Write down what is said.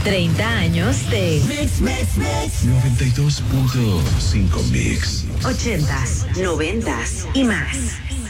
30 años de Mix, mix, mix. 92.5 Mix. 80s, 90s y más.